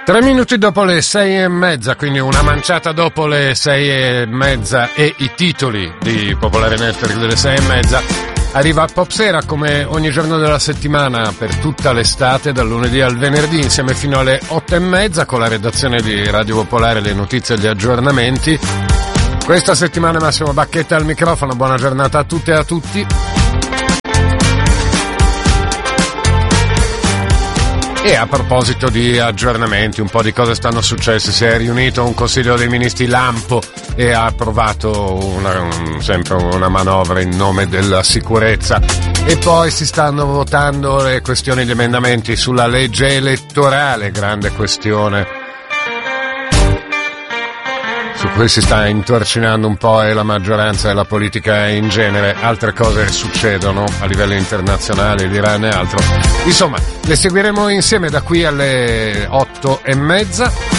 3 minuti dopo le 6:30, quindi una manciata dopo le 6:30 e i titoli di Popolare Network delle 6:30, arriva Popsera come ogni giorno della settimana per tutta l'estate, dal lunedì al venerdì, insieme fino alle 8:30 con la redazione di Radio Popolare, le notizie e gli aggiornamenti. Questa settimana Massimo Bacchetta al microfono, buona giornata a tutte e a tutti. E a proposito di aggiornamenti, un po' di cose stanno successe. Si è riunito un Consiglio dei Ministri lampo e ha approvato sempre una manovra in nome della sicurezza. E poi si stanno votando le questioni di emendamenti sulla legge elettorale, grande questione su cui si sta intorcinando un po' e la maggioranza e la politica in genere. Altre cose succedono a livello internazionale, l'Iran e altro. Insomma, le seguiremo insieme da qui alle 8:30.